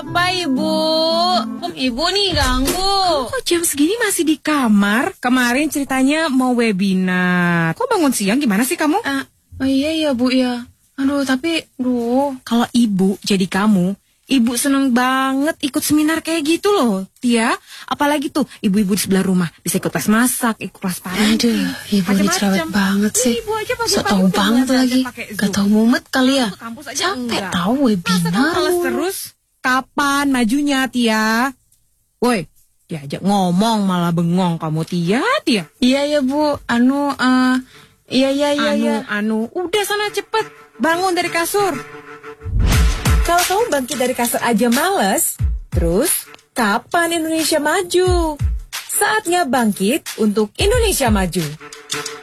apa, Ibu? Ibu nih ganggu. Kok jam segini masih di kamar? Kemarin ceritanya mau webinar. Kok bangun siang, gimana sih kamu? Iya Bu ya. Aduh, tapi Kalau ibu jadi kamu, ibu seneng banget ikut seminar kayak gitu loh, Tia. Apalagi tuh ibu-ibu di sebelah rumah bisa ikut kelas masak, ikut kelas parenting. Aduh, ibu ini cerewet banget sih. So tau banget lagi. Gak tau mumet kali ya. Sampai tahu webinar. Terus kapan majunya, Tia? Woi, diajak ngomong malah bengong kamu, Tia. Iya ya Bu. Iya. Udah sana cepet bangun dari kasur. Kalau kamu bangkit dari kasur aja males, terus kapan Indonesia maju? Saatnya bangkit untuk Indonesia maju.